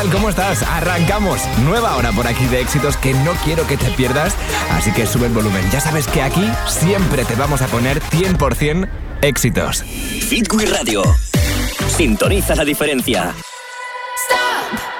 ¿Cómo estás? Arrancamos. Nueva hora por aquí de éxitos que no quiero que te pierdas. Así que sube el volumen. Ya sabes que aquí siempre te vamos a poner 100% éxitos. Hit Radio. Sintoniza la diferencia. Stop.